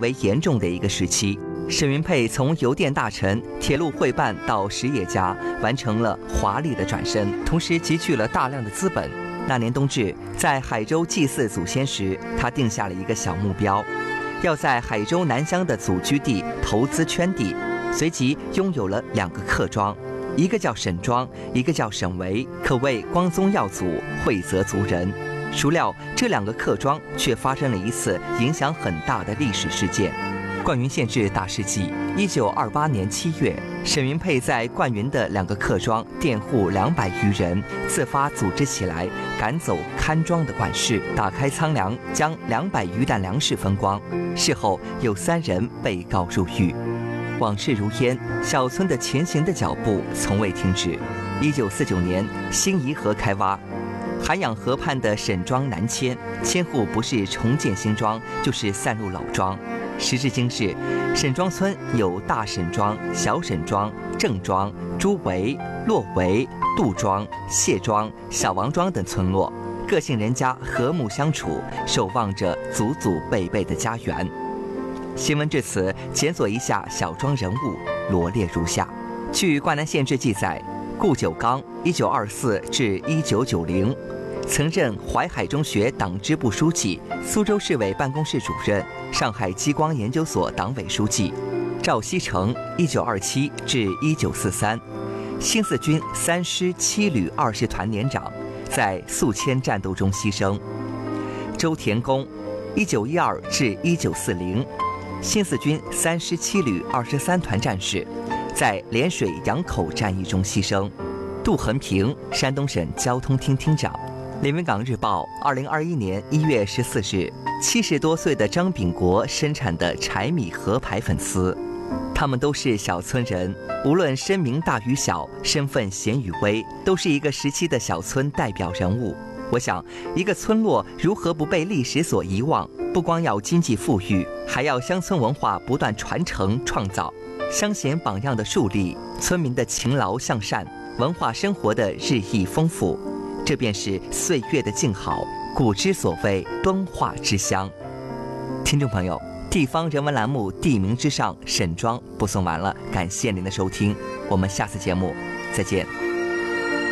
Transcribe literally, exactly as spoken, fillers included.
为严重的一个时期。沈云沛从邮电大臣、铁路会办到实业家，完成了华丽的转身，同时积聚了大量的资本。那年冬至，在海州祭祀祖先时，他定下了一个小目标，要在海州南乡的祖居地投资圈地，随即拥有了两个客庄，一个叫沈庄，一个叫沈围，可谓光宗耀祖，惠泽族人。孰料这两个客庄却发生了一次影响很大的历史事件。灌云县志大事记，一九二八年七月，沈云沛在灌云的两个客庄佃户两百余人，自发组织起来，赶走看庄的管事，打开仓粮，将两百余担粮食分光。事后有三人被告入狱。往事如烟，小村的前行的脚步从未停止。一九四九年，新沂河开挖，涵养河畔的沈庄南迁，迁户不是重建新庄，就是散入老庄。时至今日，沈庄村有大沈庄、小沈庄、郑庄、朱围、骆围、杜庄、谢庄、小王庄等村落，各姓人家和睦相处，守望着祖祖辈辈的家园。新闻至此，检索一下小庄人物，罗列如下。据《灌南县志》记载，顾九刚（一九二四至一九九零）曾任淮海中学党支部书记、苏州市委办公室主任、上海激光研究所党委书记。赵锡成（一九二七至一九四三）新四军三师七旅二师团连长，在宿迁战斗中牺牲。周田公（一九一二至一九四零）新四军三师七旅二十三团战士，在涟水杨口战役中牺牲。杜恒平（山东省交通厅厅长）。连云港日报二零二一年一月十四日，七十多岁的张炳国生产的柴米河牌粉丝，他们都是小村人，无论声名大与小，身份显与微，都是一个时期的小村代表人物。我想，一个村落如何不被历史所遗忘，不光要经济富裕，还要乡村文化不断传承创造，乡贤榜样的树立，村民的勤劳向善，文化生活的日益丰富。这便是岁月的静好，古之所谓敦化之乡。听众朋友，地方人文栏目《地名之上》沈庄播送完了，感谢您的收听，我们下次节目再见。